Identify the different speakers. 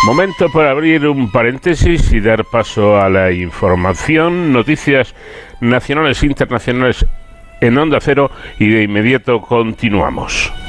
Speaker 1: Momento para abrir un paréntesis y dar paso a la información, noticias nacionales e internacionales en Onda Cero, y de inmediato continuamos.